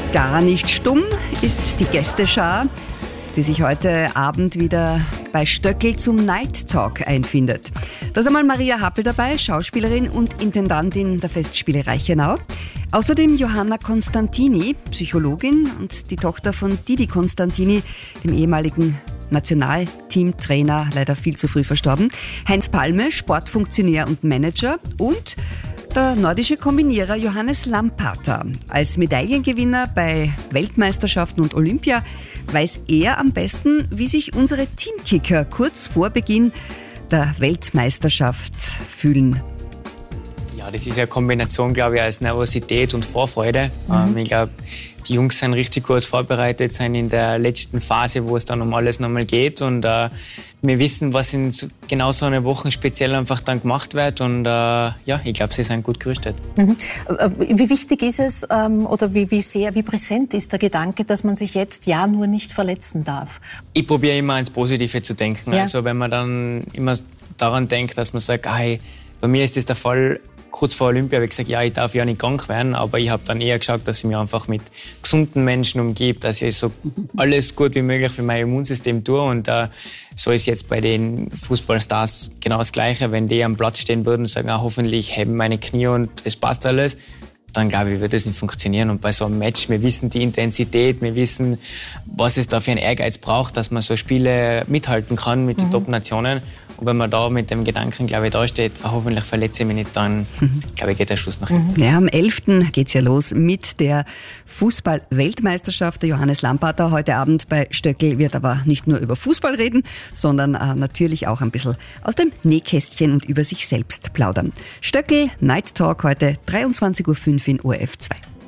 Gar nicht stumm ist die Gästeschar, die sich heute Abend wieder bei Stöckl zum Night Talk einfindet. Da ist einmal Maria Happel dabei, Schauspielerin und Intendantin der Festspiele Reichenau. Außerdem Johanna Constantini, Psychologin und die Tochter von Didi Constantini, dem ehemaligen Nationalteamtrainer, leider viel zu früh verstorben. Heinz Palme, Sportfunktionär und Manager und der nordische Kombinierer Johannes Lampater. Als Medaillengewinner bei Weltmeisterschaften und Olympia weiß er am besten, wie sich unsere Teamkicker kurz vor Beginn der Weltmeisterschaft fühlen. Ja, das ist eine Kombination, glaube ich, aus Nervosität und Vorfreude. Ich glaube, die Jungs sind richtig gut vorbereitet, sind in der letzten Phase, wo es dann um alles nochmal geht. Und wir wissen, was in genau so einer Woche speziell einfach dann gemacht wird. Und ich glaube, sie sind gut gerüstet. Wie wichtig ist es oder wie präsent ist der Gedanke, dass man sich jetzt ja nur nicht verletzen darf? Ich probiere immer ans Positive zu denken. Ja. Also wenn man dann immer daran denkt, dass man sagt, bei mir ist das der Fall. Kurz vor Olympia habe ich gesagt, ich darf ja nicht krank werden, aber ich habe dann eher geschaut, dass ich mich einfach mit gesunden Menschen umgebe, dass ich so alles gut wie möglich für mein Immunsystem tue. Und so ist jetzt bei den Fußballstars genau das Gleiche. Wenn die am Platz stehen würden und sagen, hoffentlich heben meine Knie und es passt alles, dann glaube ich, wird das nicht funktionieren. Und bei so einem Match, wir wissen die Intensität, wir wissen, was es da für einen Ehrgeiz braucht, dass man so Spiele mithalten kann mit den Top-Nationen. Und wenn man da mit dem Gedanken, glaube ich, da steht, hoffentlich verletze ich mich nicht, dann, glaube ich, geht der Schuss nach hinten. Ja, am 11. geht's ja los mit der Fußball-Weltmeisterschaft. Der Johannes Lampater heute Abend bei Stöckl wird aber nicht nur über Fußball reden, sondern natürlich auch ein bisschen aus dem Nähkästchen und über sich selbst plaudern. Stöckl, Night Talk heute 23.05 Uhr in ORF 2.